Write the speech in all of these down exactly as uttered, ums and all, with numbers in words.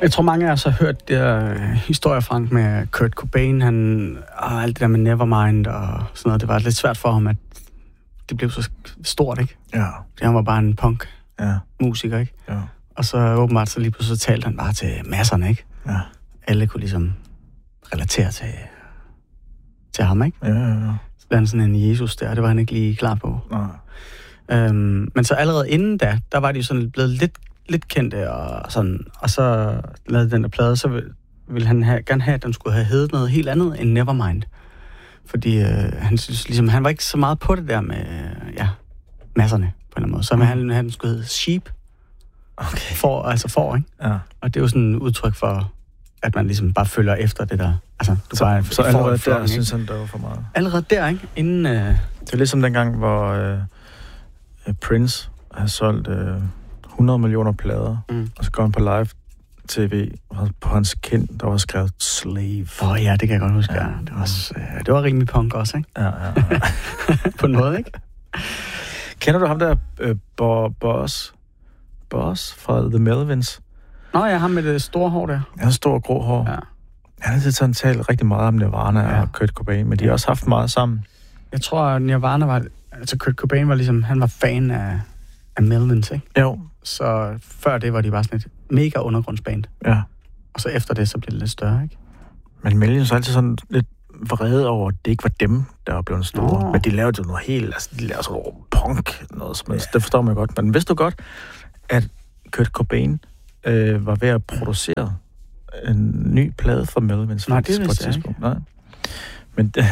Jeg tror, mange af os har hørt det der historie, Frank, med Kurt Cobain, han, og alt det der med Nevermind og sådan noget. Det var lidt svært for ham, at det blev så stort, ikke? Ja. Han var bare en punk-musiker, ja. ikke? Ja. Og så åbenbart, så lige pludselig så talte han bare til masserne, ikke? Ja. Alle kunne ligesom relatere til, til ham, ikke? Ja, ja, ja. Så var han sådan en Jesus der, det var han ikke lige klar på. Nej. Øhm, men så allerede inden da, der var de jo sådan blevet lidt, lidt kendte, og sådan, og så lavede den der plade, så ville, ville han have, gerne have, at den skulle have heddet noget helt andet end Nevermind. Fordi øh, han synes ligesom, han var ikke så meget på det der med, øh, ja, masserne på en eller anden måde. Så mm. han, han skulle hedde Sheep. Okay. For, altså for, ikke? Ja. Og det er jo sådan et udtryk for, at man ligesom bare følger efter det der. Altså, du så, bare, så allerede der, flok, synes han, der var for meget. Allerede der, ikke? Inden... Øh... Det er ligesom dengang, hvor øh, Prince har solgt øh, hundrede millioner plader, mm. og så går han på live tv, og på hans kind, der var skrevet Slave. Åh oh, ja, det kan jeg godt huske. Ja. Ja. Det, var også, øh, det var rimelig punk også, ikke? Ja, ja, ja. På en måde, ikke? Kender du ham der, øh, Boss? Boss fra The Melvins? Nå ja, ham med det store hår der. Han har stor grå hår. Ja. Han har sådan talt rigtig meget om Nirvana ja. og Kurt Cobain, men de har også haft meget sammen. Jeg tror, at Nirvana var... Altså, Kurt Cobain var ligesom... Han var fan af, af Melvins, ikke? Jo. Så før det var de bare sådan et mega undergrundsband. Ja. Og så efter det, så blev det lidt større, ikke? Men Melvins var altid sådan lidt vrede over, at det ikke var dem, der var blevet store. Nå. Men de lavede jo noget helt... Altså, de lavede sådan noget punk, noget som helst. Ja. Det forstår man godt. Men vidste du godt, at Kurt Cobain øh, var ved at producere en ny plade for Melvins? Nej, det vidste jeg ikke. Nej. Men, det,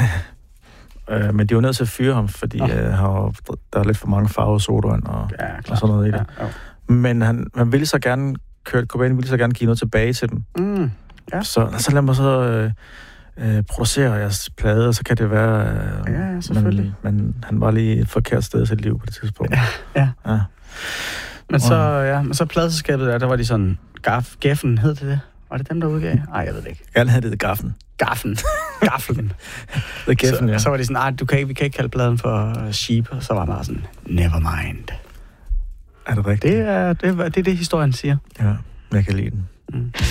øh, men de var nødt til at fyre ham, fordi øh, har, der er lidt for mange farver sodaen og, ja, og sådan noget i det. Ja, men han, han ville så gerne, Kurt Cobain ville så gerne give noget tilbage til dem. Mm, ja. Så, så lad mig så øh, øh, producere jeres plade, og så kan det være... Øh, ja, selvfølgelig. Men, men han var lige et forkert sted i sit liv på det tidspunkt. Ja, ja. ja. Men så, ja, men så pladeselskabet der, der var de sådan... Gaff, Geffen, hed det det? Var det dem, der udgav? Nej, jeg ved det ikke. Jeg havde det Gaffen. Gaffen. Gaffen. The Geffen, så, ja. Så var de sådan, nej, du kan ikke, vi kan ikke kalde pladen for Sheep. Og så var man bare sådan, Nevermind. Er det rigtigt? Det er det, er, det, er det historien siger. Ja, jeg kan lide den. Mm.